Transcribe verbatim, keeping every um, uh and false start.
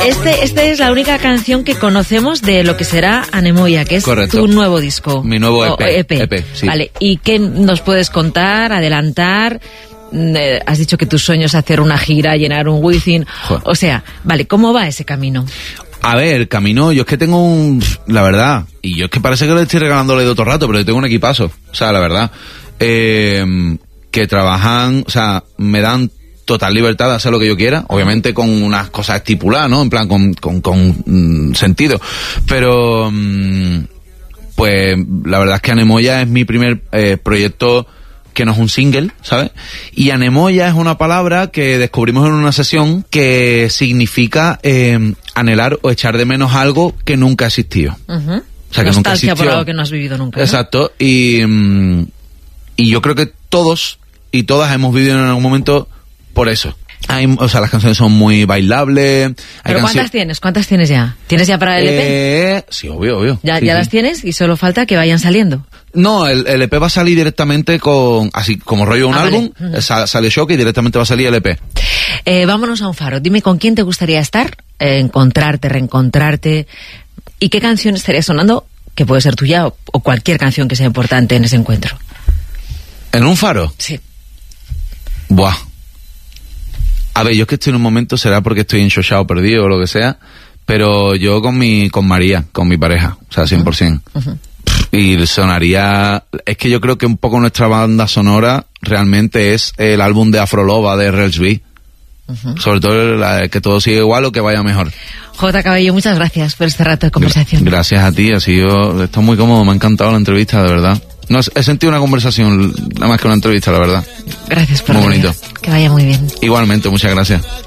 Este, esta es la única canción que conocemos de lo que será Anemoia, que es Correcto. tu nuevo disco. Mi nuevo E P. O E P. E P, sí. Vale, ¿y qué nos puedes contar, adelantar? Eh, has dicho que tus sueños es hacer una gira, llenar un Wizzing. Joder. O sea, vale, ¿cómo va ese camino? A ver, camino, yo es que tengo un... La verdad, y yo es que parece que le estoy regalando de otro rato, pero yo tengo un equipazo. O sea, la verdad. Eh, que trabajan, o sea, me dan total libertad de hacer lo que yo quiera, obviamente con unas cosas estipuladas, ¿no? En plan, con, con, con mm, sentido. Pero, mm, pues, la verdad es que Anemoia es mi primer eh, proyecto que no es un single, ¿sabes? Y anemoia es una palabra que descubrimos en una sesión que significa eh, anhelar o echar de menos algo que nunca existió. Uh-huh. O sea, que Nostalgia nunca existió. por algo que no has vivido nunca, ¿no? Exacto. Y, mm, y yo creo que todos y todas hemos vivido en algún momento por eso. Hay, o sea, las canciones son muy bailables. Hay ¿Pero cuántas cancio- tienes? ¿Cuántas tienes ya? ¿Tienes ya para el E P? Eh, sí, obvio, obvio. Ya, Sí, ya sí. las tienes y solo falta que vayan saliendo. No, el, el E P va a salir directamente con, así como rollo un Ah, álbum, vale. Ujú. sa- sale Shock y directamente va a salir el E P. Eh, vámonos a un faro. Dime con quién te gustaría estar, eh, encontrarte, reencontrarte, y qué canción estaría sonando, que puede ser tuya o, o cualquier canción que sea importante en ese encuentro. ¿En un faro? Sí. Buah. A ver, yo es que estoy en un momento, será porque estoy enchochado, perdido o lo que sea, pero yo con mi, con María, con mi pareja, o sea, cien por ciento. Uh-huh. Y sonaría, es que yo creo que un poco nuestra banda sonora realmente es el álbum de Afroloba de R L B. Uh-huh. Sobre todo la, que todo siga igual o que vaya mejor. J. Cabello, muchas gracias por este rato de conversación. Gracias a ti, ha sido, esto es muy cómodo, me ha encantado la entrevista, de verdad. No, he sentido una conversación, nada más que una entrevista, la verdad. Gracias por Muy venir. bonito. Que vaya muy bien. Igualmente, muchas gracias.